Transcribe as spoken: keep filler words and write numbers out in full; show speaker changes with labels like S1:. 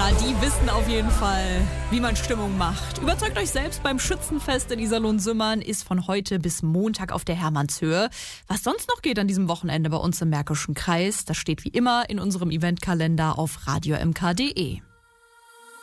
S1: Ja, die wissen auf jeden Fall, wie man Stimmung macht. Überzeugt euch selbst beim Schützenfest in Iserlohn-Sümmern ist von heute bis Montag auf der Hermannshöhe. Was sonst noch geht an diesem Wochenende bei uns im Märkischen Kreis, das steht wie immer in unserem Eventkalender auf radio m k punkt d e.